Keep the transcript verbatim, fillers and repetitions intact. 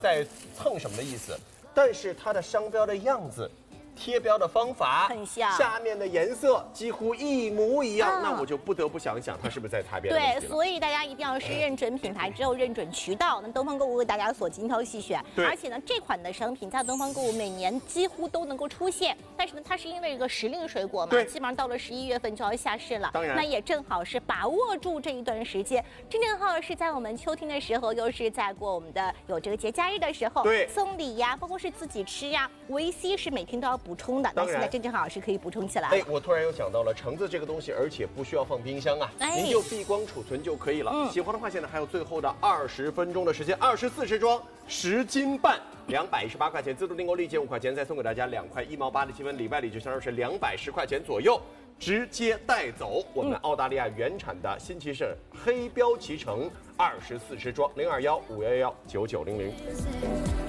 在蹭什么的意思，但是它的商标的样子。 贴标的方法很像， 下面的颜色几乎一模一样， 嗯、 那我就不得不想一想，它是不是在擦边的问题了？ 对，所以大家一定要是认准品牌之后认准渠道。那东方购物为大家所精挑细选，而且呢，这款的商品在东方购物每年几乎都能够出现。但是呢，它是因为这个时令水果嘛，基本上到了十一月份就要下市了。 当然， 那也正好是把握住这一段时间，真正好是在我们秋天的时候，又是在过我们的有这个节假日的时候， 对， 送礼呀，包括是自己吃呀，维 C 是每天都要补充的。 当然。 那正正好是可以补充起来。 哎，我突然又想到了橙子这个东西，而且不需要放冰箱啊，哎、您就闭光储存就可以了。嗯、喜欢的话，现在还有最后的二十分钟的时间，二十四支装，十斤半，两百一十八块钱，自助订购立减五块钱，再送给大家两块一毛八的积分礼拜礼，就相当于是两百十块钱左右，直接带走。我们澳大利亚原产的新奇士黑标脐橙，二十四支装，零二幺五幺幺九九零零。